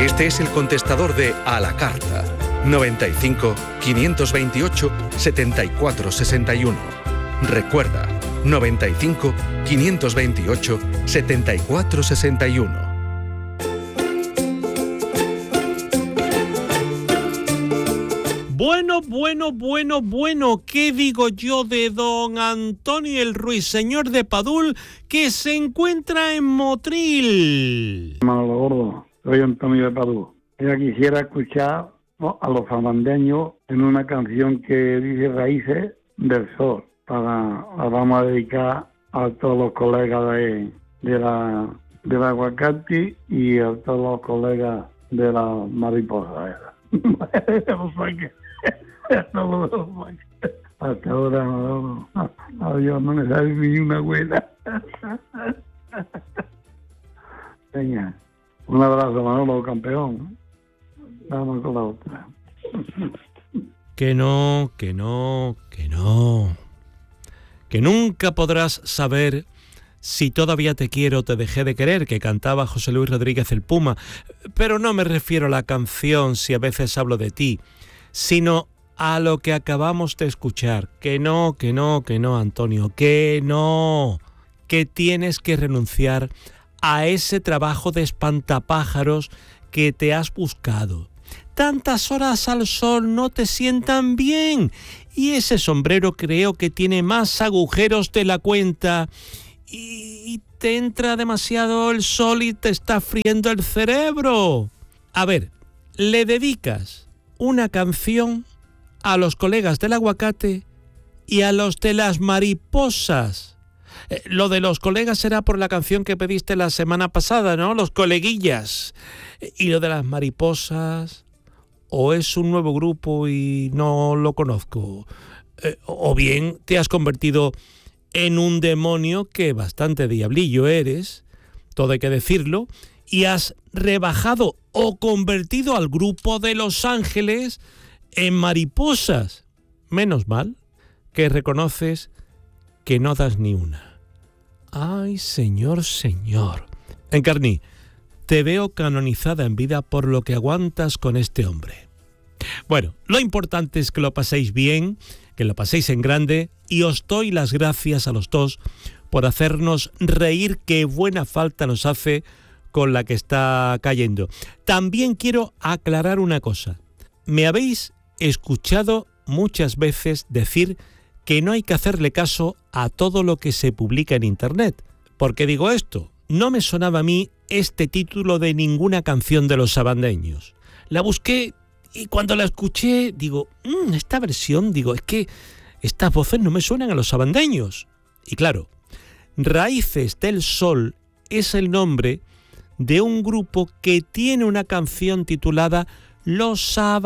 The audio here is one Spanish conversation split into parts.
Este es el contestador de A la Carta. 95 528 74 61. Recuerda, 95 528 74 61. Bueno, ¿qué digo yo de don Antonio el Ruiseñor de Padul, que se encuentra en Motril? Manolo Gordo, soy Antonio de Padul. Yo quisiera escuchar a los sabandeños en una canción que dice Raíces del Sol. La vamos a dedicar a todos los colegas del aguacate y a todos los colegas de la mariposa. Hasta ahora no. Adiós, no me sale ni una buena. Venga, un abrazo, Manolo, campeón. Vamos con la otra. Que nunca podrás saber si todavía te quiero o te dejé de querer, que cantaba José Luis Rodríguez el Puma. Pero no me refiero a la canción si a veces hablo de ti, sino a lo que acabamos de escuchar. Que no, Antonio, que no. Que tienes que renunciar a ese trabajo de espantapájaros que te has buscado. Tantas horas al sol no te sientan bien. Y ese sombrero creo que tiene más agujeros de la cuenta. Y te entra demasiado el sol y te está friendo el cerebro. A ver, le dedicas una canción a los colegas del aguacate y a los de las mariposas. Lo de los colegas será por la canción que pediste la semana pasada, ¿no? Los coleguillas. Y lo de las mariposas, o es un nuevo grupo y no lo conozco, o bien te has convertido en un demonio, que bastante diablillo eres, todo hay que decirlo, y has rebajado o convertido al grupo de Los Ángeles en mariposas. Menos mal que reconoces que no das ni una. Ay, señor. Encarni, te veo canonizada en vida por lo que aguantas con este hombre. Bueno, lo importante es que lo paséis bien, que lo paséis en grande, y os doy las gracias a los dos por hacernos reír, que buena falta nos hace con la que está cayendo. También quiero aclarar una cosa. Me habéis escuchado muchas veces decir que no hay que hacerle caso a todo lo que se publica en Internet. ¿Por qué digo esto? No me sonaba a mí este título de ninguna canción de los sabandeños. La busqué y cuando la escuché digo, esta versión, es que estas voces no me suenan a los sabandeños. Y claro, Raíces del Sol es el nombre de un grupo que tiene una canción titulada Los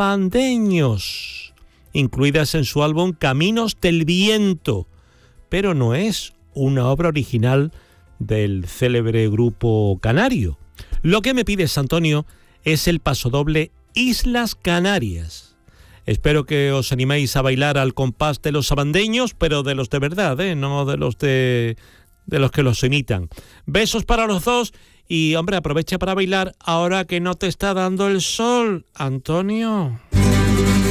Sabandeños, incluidas en su álbum Caminos del Viento, pero no es una obra original del célebre grupo canario. Lo que me pides, Antonio, es el pasodoble Islas Canarias. Espero que os animéis a bailar al compás de los sabandeños, pero de los de verdad, no de los que los imitan. Besos para los dos y, hombre, aprovecha para bailar ahora que no te está dando el sol, Antonio.